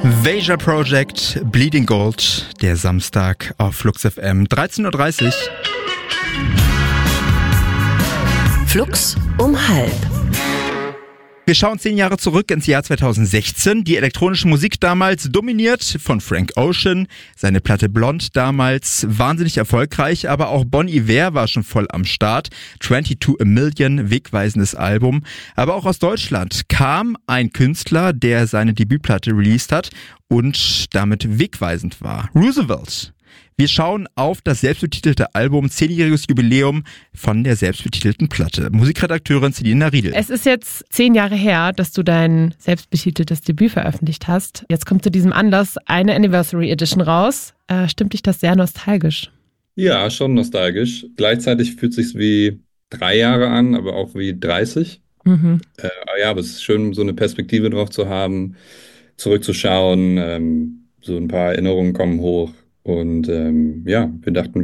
Veja Project, Bleeding Gold, der Samstag auf Flux FM, 13.30 Uhr. Flux um 12:30. Wir schauen 10 Jahre zurück ins Jahr 2016. Die elektronische Musik damals dominiert von Frank Ocean. Seine Platte Blond damals wahnsinnig erfolgreich, aber auch Bon Iver war schon voll am Start. 22 a Million, wegweisendes Album. Aber auch aus Deutschland kam ein Künstler, der seine Debütplatte released hat und damit wegweisend war. Roosevelt. Wir schauen auf das selbstbetitelte Album, 10-jähriges Jubiläum von der selbstbetitelten Platte. Musikredakteurin Selina Riedel. Es ist jetzt 10 Jahre her, dass du dein selbstbetiteltes Debüt veröffentlicht hast. Jetzt kommt zu diesem Anlass eine Anniversary Edition raus. Stimmt dich das sehr nostalgisch? Ja, schon nostalgisch. Gleichzeitig fühlt es sich wie 3 Jahre an, aber auch wie 30. Aber es ist schön, so eine Perspektive drauf zu haben, zurückzuschauen. So ein paar Erinnerungen kommen hoch. Und wir dachten,